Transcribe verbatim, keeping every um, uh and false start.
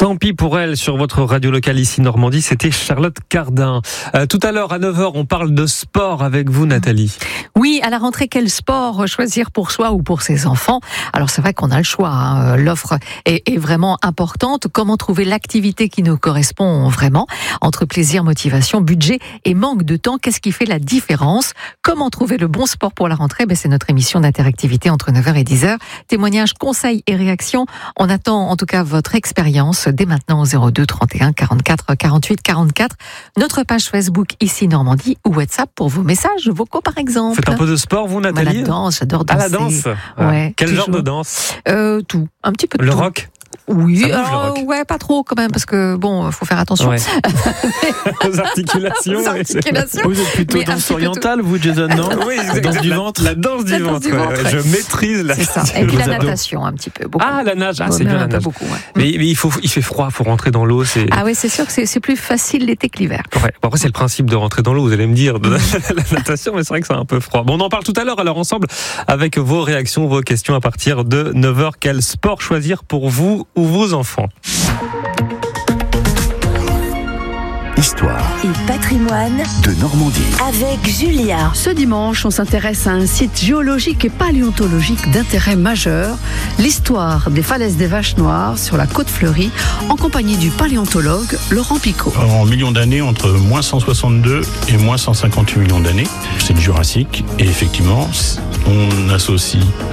Tant pis pour elle sur votre radio locale ici Normandie, c'était Charlotte Cardin. Euh, tout à l'heure à neuf heures, on parle de sport avec vous Nathalie. Oui, à la rentrée, quel sport choisir pour soi ou pour ses enfants? Alors c'est vrai qu'on a le choix, hein. L'offre est, est vraiment importante. Comment trouver l'activité qui nous correspond vraiment? Entre plaisir, motivation, budget et manque de temps, qu'est-ce qui fait la différence? Comment trouver le bon sport pour la rentrée? Ben, c'est notre émission d'interactivité entre neuf heures et dix heures. Témoignages, conseils et réactions. On attend en tout cas votre expérience dès maintenant au zéro deux trente et un quarante-quatre quarante-huit quarante-quatre. Notre page Facebook ici Normandie ou WhatsApp pour vos messages vocaux par exemple. Faites un peu de sport vous Nathalie? Bah, la danse, j'adore danser. Ah, la danse. Ouais. Quel toujours. genre de danse? euh, Tout, un petit peu de Le tout. rock? Oui, Ça bouge, alors, le rock. ouais, pas trop quand même, parce que bon, faut faire attention. Ouais. Aux articulations. Aux articulations. Vous êtes plutôt Mais un danse petit peu orientale, vous, Jason, non? Oui, La danse du la- ventre. La danse du La danse ventre. du ouais, ventre, ouais. ouais. Je maîtrise la. C'est ça. Et puis la Vos abdos. natation, un petit peu. Beaucoup. Ah, la nage. Ah, Ouais, c'est même bien un la peu nage. beaucoup, ouais. Mais, mais il faut, il fait froid, faut rentrer dans l'eau. C'est. Ah oui, c'est sûr que c'est, c'est plus facile l'été que l'hiver. Ouais. Bon, après, c'est le principe de rentrer dans l'eau, vous allez me dire, de la, la natation, mais c'est vrai que c'est un peu froid. Bon, on en parle tout à l'heure, alors ensemble, avec vos réactions, vos questions à partir de neuf heures. Quel sport choisir pour vous ou vos enfants? Histoire et patrimoine de Normandie. avec Julia. Ce dimanche, on s'intéresse à un site géologique et paléontologique d'intérêt majeur, l'histoire des falaises des Vaches Noires sur la côte fleurie, en compagnie du paléontologue Laurent Picot. En millions d'années, entre moins cent soixante-deux et moins cent cinquante-huit millions d'années, c'est le Jurassique. Et effectivement, on associe